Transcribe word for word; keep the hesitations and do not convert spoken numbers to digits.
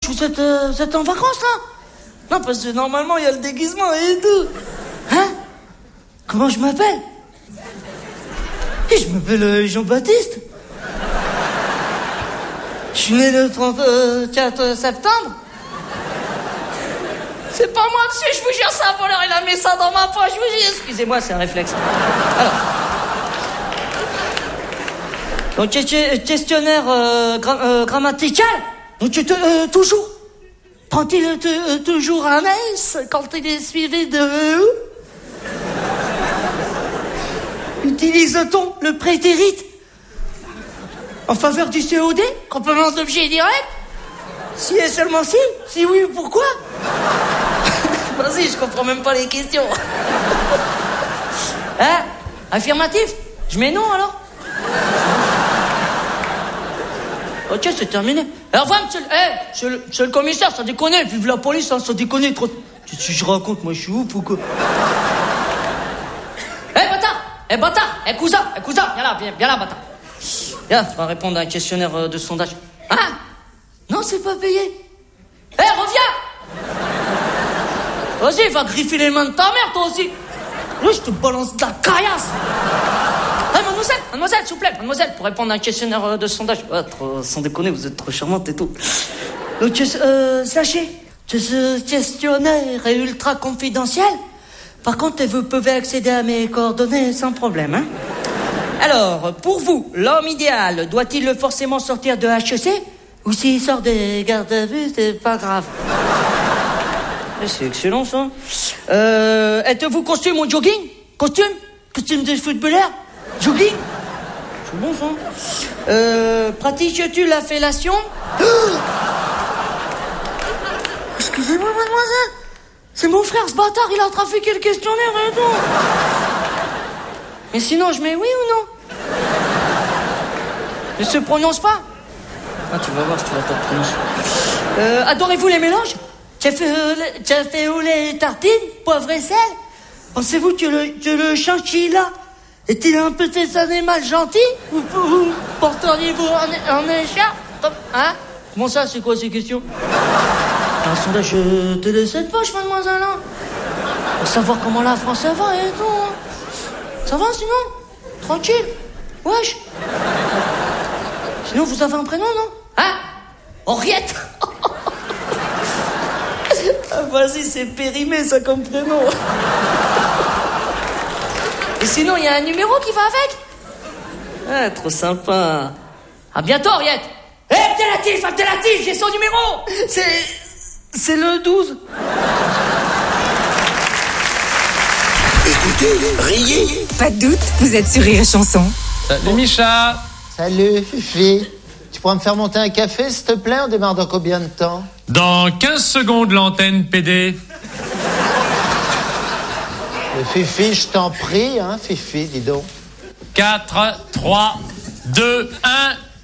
vous êtes, euh, vous êtes en vacances, là? Non, parce que normalement, il y a le déguisement et tout. Hein? Comment je m'appelle? Et je m'appelle euh, Jean-Baptiste. Je suis né le trente-quatre septembre. C'est pas moi, monsieur, je vous jure, c'est un voleur, il a mis ça dans ma poche, je vous jure. Excusez-moi, c'est un réflexe. Alors. Donc, questionnaire euh, gra euh, grammatical. Donc, tu te, euh, toujours. Prend-il euh, toujours un S quand il est suivi de E? Utilise-t-on le prétérit en faveur du C O D, complément d'objet direct? Si et seulement si? Si oui, pourquoi? Vas-y, je comprends même pas les questions. Hein? Affirmatif? Je mets non alors? Ok, c'est terminé. Alors, voilà, monsieur, hey, monsieur, le, monsieur le commissaire, ça déconne. Vive la police, hein, ça déconne trop. Si je raconte, moi, je suis ouf ou quoi? Hé, hey, bâtard! Hé, hey, bâtard! Hé, hey, cousin! Hé, hey, cousin! Viens là, viens, viens là, bâtard. Viens, on va répondre à un questionnaire euh, de sondage. Hein? Non, c'est pas payé. Hé, hey, reviens! Vas-y, va griffer les mains de ta mère, toi aussi. Oui, je te balance de la caillasse. Hey, mademoiselle, mademoiselle, s'il vous plaît, mademoiselle, pour répondre à un questionnaire euh, de sondage. Ouais, trop, sans déconner, vous êtes trop charmante et tout. Donc, euh, sachez que ce questionnaire est ultra confidentiel. Par contre, vous pouvez accéder à mes coordonnées sans problème, hein. Alors, pour vous, l'homme idéal, doit-il forcément sortir de H E C? Ou s'il sort des gardes à vue, c'est pas grave. C'est excellent, ça. Euh, êtes-vous costume ou jogging? Costume? Costume de footballeur? Jogging? C'est bon, ça. Euh, pratiques-tu la fellation? Excusez-moi, mademoiselle. C'est mon frère, ce bâtard, il a trafiqué le questionnaire et tout. Mais sinon, je mets oui ou non? Ne se prononce pas? Ah, tu vas voir si tu vas pas te prononcer. Euh, adorez-vous les mélanges? Café au lait, café au lait et tartine, poivre et sel? Pensez-vous que le, que le chinchilla est-il un petit animal gentil? Ou, ou porteriez-vous un, un écharpe? Hein? Comment ça, c'est quoi ces questions? Un sondage euh, télé sept poches, mademoiselle, hein? Pour savoir comment la France va et tout, hein. Ça va, sinon? Tranquille? Wesh? Sinon, vous avez un prénom, non? Hein? Henriette? Ah, vas-y, c'est périmé, ça, comme prénom. Et sinon, il y a un numéro qui va avec? Ah, trop sympa. À bientôt, Henriette. Hé, hey, Abdelatif, Abdelatif, j'ai son numéro. C'est... c'est le douze. Écoutez, riez. Pas de doute, vous êtes sur Rire et Chanson. Salut Micha. Salut Fifi. Tu pourras me faire monter un café, s'il te plaît? On démarre dans combien de temps? Dans quinze secondes, l'antenne, P D. Mais Fifi, je t'en prie, hein, Fifi, dis donc. quatre, trois, deux, un...